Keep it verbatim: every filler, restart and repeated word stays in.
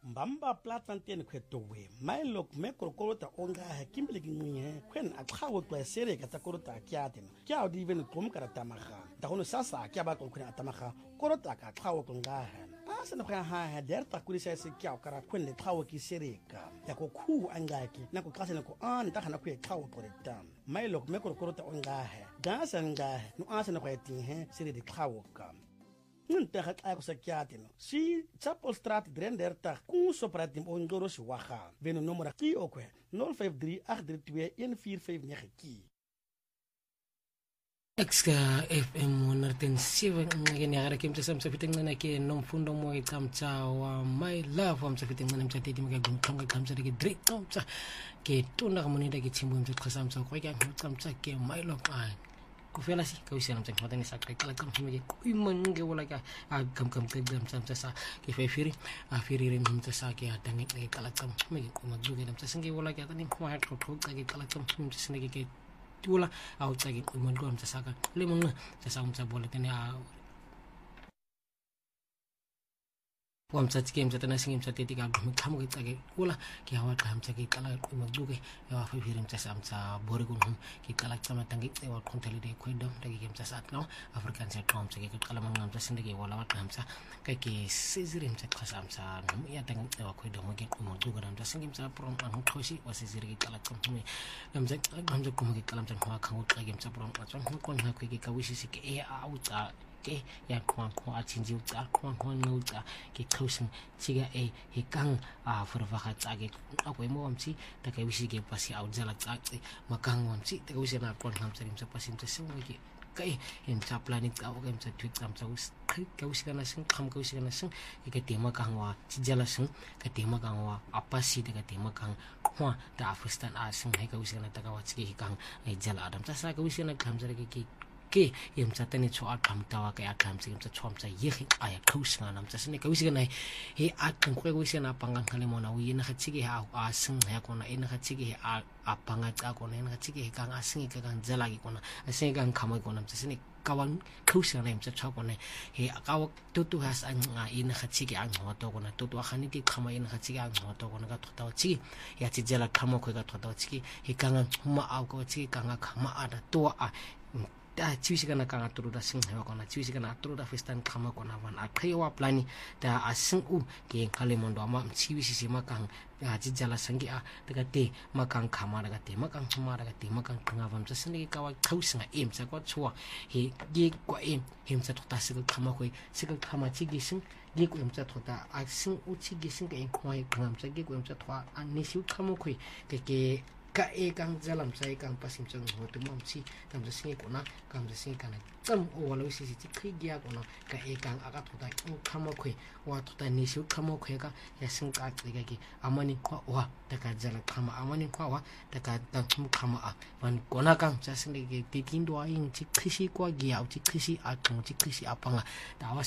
Mbamba platantien kwetowe mailok mekorokota onga hakimbele kinye kwen akhawo kwa sere katakorota kyaten kya di ven kom karata maha dahono sasa kya ba kon kwen atamaha korota ka khawo konga asa no kha ha derta kulisa se kya kara kwen le khawo ki sere ka yako khu angaki nako kase nako an ta kana kwe khawo koreta mailok mekorokota onga dasa nga no asa no kweti he sere de khawo ka Nunta hak ako sa kiatin. Si Chapel Straat drieëndertig kung sopratim ongoro si waha. Veno nummer ki okwe nul vyf drie agt drie twee een vier vyf negen ki. Exka F M honderd en zeven ngayon yara kim sa sa fiting na ke nom fundo mo itam cha wa my love am sa fiting na mcha tedi magagum kang kam sa ke drink tom cha ke tuna ka munida ke chimbo mcha khasam sa ko ka kam cha ke my love ai Kufela sih kau siapa macam mana ni sakit kalau kamu semua je kui menge wala ka agam kam ke gam sam sa ke firi a firi rim him sa ke ada ni ke kalau kamu semua je ku magdu ke nam sa sengge wala ka tani ko hat ko ko ke kalau kamu semua je sengge ke tula au sa ke ku magdu am sa ka le mong sa sa um sa bola tani a Puam sa game sa tanah singim sa titik agam kamu kita ke wala ke awal kamu sa ke kalau ku magdu ke ya firi rim sa sam sa bori kun kita lak sama tangi lewat kontali de kuidom dagi game sa saat no African sa tom sa ke kalau mangam sa sendiri wala wat kam sa ke ke sizirim sa khasam sa ngam ya tangi lewat kuidom ke ku magdu ga sa singim sa prom ang khosi wa siziri ke kalau kom ni ngam sa ngam sa kom ke kalam sa khwa khang ut game sa prom sa kon ha ke ka wisi si ke e out ke ya kwa kwa chinji uta kwa kwa nuta ke kausin chiga e hikang a furfa kha tsage akwai mo amsi ta kai wisi ke pasi out jala tsage makang amsi ta kai wisi na kon ham sarim sa pasim sa sing ke kai em sa planning ka o em sa tweet am sa us kai ka wisi kana sing kham ka wisi kana sing ke tema kang wa chi jala sing ke tema kang wa apa si de ke tema kang kwa ta afistan a sing hai ka wisi kana ta ka wa chi hikang e jala adam sa sa ka wisi na kham sa ke ke ke yam sa tani cho at kam tawa ke akam sigam sa chom sa ye aya khous nga nam sa sne ka wisi na he at kan ko wisi na pangang kale mo na wi na khachige ha asing ha ko na ina khachige a apanga ka ko na ina khachige kang asing ka kang jala ki ko na asing kang khamai ko nam sa sne kawang khous nga nam sa cha ko na he kaw tu tu has an nga ina khachige ang ho to ko na tu tu khani ti khamai ina khachige ang ho to ko na ka thota chi ya chi jala khamo ko ka thota chi he kang ma aw ko chi kang khama ada to a ta chiwisi kana kanga turuda sing hewa kona chiwisi kana turuda festan kama kona wan akhewa plani ta asing u ke khale mondo ama chiwisi sima kang a jijala sangi a daga te makang khama daga te makang chuma daga te makang kanga vam sa sini ka wa khausinga em sa ko chua he ge ko em hem sa thota sig khama khoi sig khama chi gi sing ge ko em sa thota a sing u chi gi sing ka em khoi kham sa ge ko em sa thwa an ni siu khama khoi ke ke ka e kang jalam sai kang pasim chang ho tu mam chi tam sa singi ko na kam sa singi kana cham o walo si si chi khi gya ko na ka e kang aka thota u khama khoi wa thota ni siu khama khoi ka ya sing ka ti ga ki amani ko wa ta ka jala khama amani ko wa ta ka ta chum khama a wan ko na kang sa singi ki ti tin do a yin chi khisi ko gya u chi khisi a chung chi khisi a panga ta